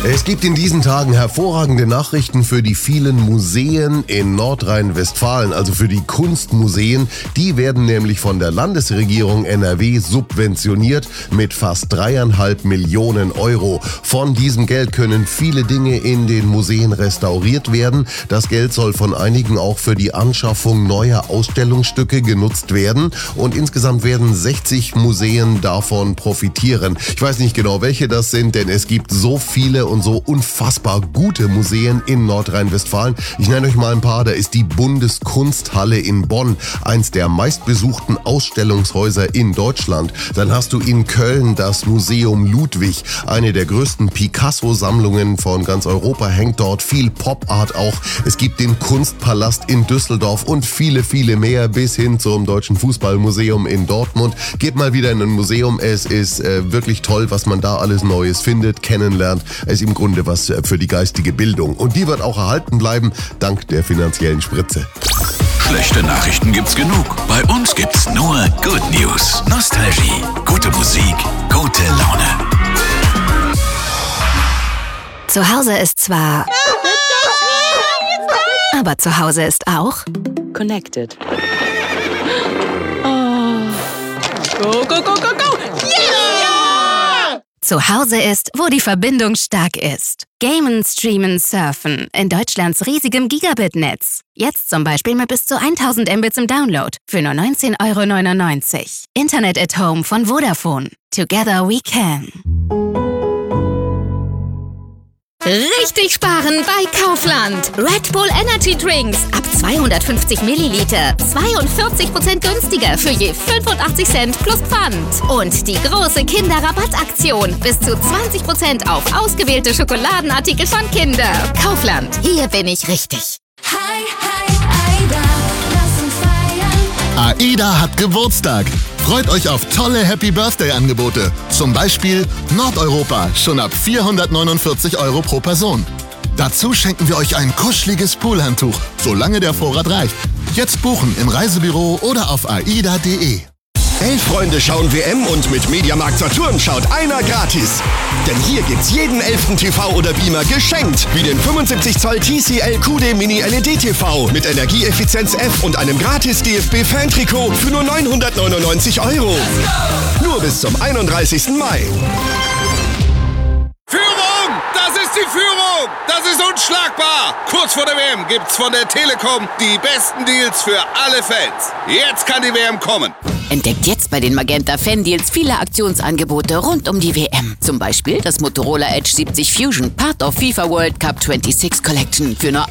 Es gibt in diesen Tagen hervorragende Nachrichten für die vielen Museen in Nordrhein-Westfalen, also für die Kunstmuseen. Die werden nämlich von der Landesregierung NRW subventioniert mit fast 3,5 Millionen Euro. Von diesem Geld können viele Dinge in den Museen restauriert werden. Das Geld soll von einigen auch für die Anschaffung neuer Ausstellungsstücke genutzt werden. Und insgesamt werden 60 Museen davon profitieren. Ich weiß nicht genau, welche das sind, denn es gibt so viele und so unfassbar gute Museen in Nordrhein-Westfalen. Ich nenne euch mal ein paar. Da ist die Bundeskunsthalle in Bonn, eins der meistbesuchten Ausstellungshäuser in Deutschland. Dann hast du in Köln das Museum Ludwig, eine der größten Picasso-Sammlungen von ganz Europa, hängt dort viel Pop-Art auch. Es gibt den Kunstpalast in Düsseldorf und viele, viele mehr bis hin zum Deutschen Fußballmuseum in Dortmund. Geht mal wieder in ein Museum. Es ist wirklich toll, was man da alles Neues findet, kennenlernt. Es ist im Grunde was für die geistige Bildung. Und die wird auch erhalten bleiben, dank der finanziellen Spritze. Schlechte Nachrichten gibt's genug. Bei uns gibt's nur Good News. Nostalgie, gute Musik, gute Laune. Zu Hause ist zwar... aber zu Hause ist auch... Connected. Oh. Go, go, go, go, go! Yeah! Zu Hause ist, wo die Verbindung stark ist. Gamen, streamen, surfen in Deutschlands riesigem Gigabit-Netz. Jetzt zum Beispiel mit bis zu 1000 Mbits im Download für nur 19,99 €. Internet at Home von Vodafone. Together we can. Richtig sparen bei Kaufland. Red Bull Energy Drinks ab 250 Milliliter. 42% günstiger für je 85 Cent plus Pfand. Und die große Kinderrabattaktion. Bis zu 20% auf ausgewählte Schokoladenartikel von Kinder. Kaufland. Hier bin ich richtig. Hi, hi, Aida, lass uns feiern. AIDA hat Geburtstag. Freut euch auf tolle Happy-Birthday-Angebote. Zum Beispiel Nordeuropa, schon ab 449 € pro Person. Dazu schenken wir euch ein kuscheliges Poolhandtuch, solange der Vorrat reicht. Jetzt buchen im Reisebüro oder auf aida.de. 11 Freunde schauen WM und mit Mediamarkt Saturn schaut einer gratis. Denn hier gibt's jeden 11. TV oder Beamer geschenkt. Wie den 75 Zoll TCL QD Mini LED TV mit Energieeffizienz F und einem gratis DFB-Fan-Trikot für nur 999 €. Nur bis zum 31. Mai. Führung! Das ist die Führung! Das ist unschlagbar! Kurz vor der WM gibt's von der Telekom die besten Deals für alle Fans. Jetzt kann die WM kommen. Entdeckt jetzt bei den Magenta Fan-Deals viele Aktionsangebote rund um die WM. Zum Beispiel das Motorola Edge 70 Fusion, Part of FIFA World Cup 26 Collection für nur